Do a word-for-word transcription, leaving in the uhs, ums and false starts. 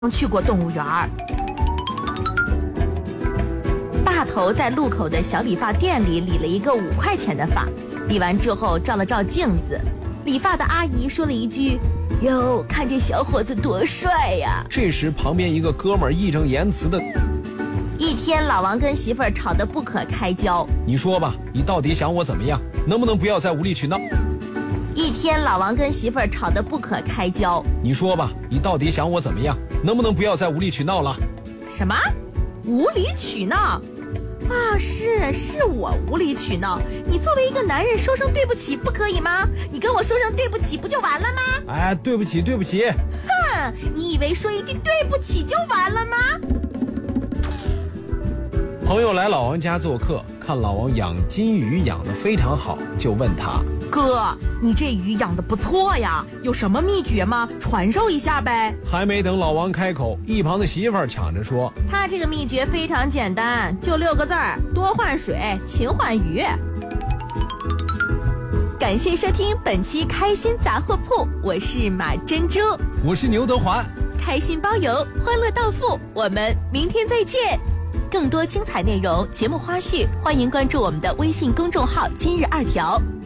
去过动物园儿。大头在路口的小理发店里理了一个五块钱的发，理完之后照了照镜子，理发的阿姨说了一句：“哟，看这小伙子多帅呀！” 这时旁边一个哥们儿义正言辞的：“ 一天，老王跟媳妇儿吵得不可开交。 你说吧，你到底想我怎么样？能不能不要再无理取闹？” 一天，老王跟媳妇儿吵得不可开交。 你说吧，你到底想我怎么样？能不能不要再无理取闹了？ 什么？无理取闹？啊，是是我无理取闹。你作为一个男人说声对不起不可以吗？你跟我说声对不起不就完了吗？ 哎，对不起对不起。 哼，你以为说一句对不起就完了吗？ 朋友来老王家做客，看老王养金鱼养得非常好，就问他： 哥，你这鱼养得不错呀，有什么秘诀吗？传授一下呗。 还没等老王开口，一旁的媳妇儿抢着说： 他这个秘诀非常简单，就六个字儿：多换水，勤换鱼。感谢收听本期开心杂货铺，我是马珍珠， 我是牛德华， 开心包邮，欢乐到付，我们明天再见。更多精彩内容、节目花絮，欢迎关注我们的微信公众号今日二条。